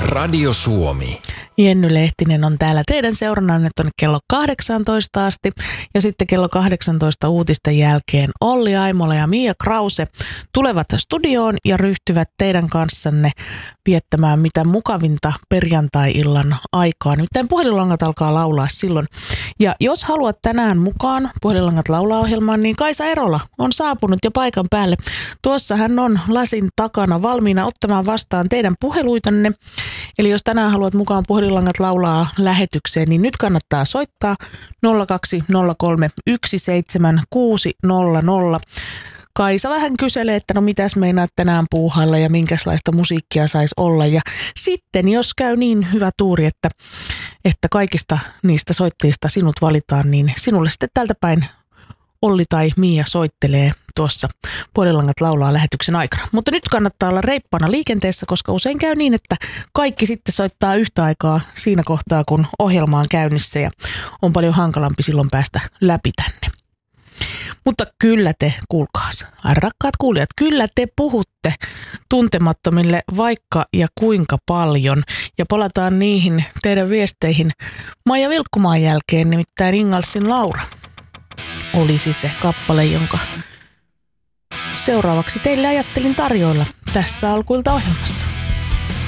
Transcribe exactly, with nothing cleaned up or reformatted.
Radio Suomi. Jenny Lehtinen on täällä teidän seurannanne tuonne kello kahdeksantoista asti. Ja sitten kello kahdeksantoista uutisten jälkeen Olli Aimola ja Mia Krause tulevat studioon ja ryhtyvät teidän kanssanne viettämään mitä mukavinta perjantai-illan aikaa. Nimittäin puhelinlangat alkaa laulaa silloin. Ja jos haluat tänään mukaan puhelinlangat laulaa ohjelmaan, niin Kaisa Erola on saapunut jo paikan päälle. Tuossa hän on lasin takana valmiina ottamaan vastaan teidän puheluitanne. Eli jos tänään haluat mukaan puhelinlangat laulaa lähetykseen, niin nyt kannattaa soittaa nolla kaksi nolla kolme yksi seitsemän kuusi nolla nolla. Kaisa vähän kyselee, että no mitäs meinaat tänään puuhailla ja minkälaista musiikkia saisi olla. Ja sitten jos käy niin hyvä tuuri, että, että kaikista niistä soitteista sinut valitaan, niin sinulle sitten tältä päin Olli tai Mia soittelee tuossa puhelinlangat laulaa lähetyksen aikana. Mutta nyt kannattaa olla reippaana liikenteessä, koska usein käy niin, että kaikki sitten soittaa yhtä aikaa siinä kohtaa, kun ohjelma on käynnissä ja on paljon hankalampi silloin päästä läpi tänne. Mutta kyllä te, kuulkaas, rakkaat kuulijat, kyllä te puhutte tuntemattomille vaikka ja kuinka paljon. Ja palataan niihin teidän viesteihin Maija Vilkkumaan jälkeen, nimittäin Ingalsin Laura olisi se kappale, jonka seuraavaksi teille ajattelin tarjoilla tässä alkuilta ohjelmassa.